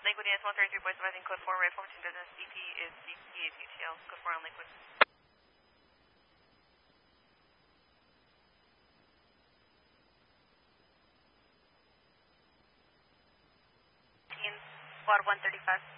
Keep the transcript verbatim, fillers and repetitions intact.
Lakewood units one thirty-three, voice advising code four, right fourteen business, C P is C P A T L, code four on Lakewood. Squad one thirty-five.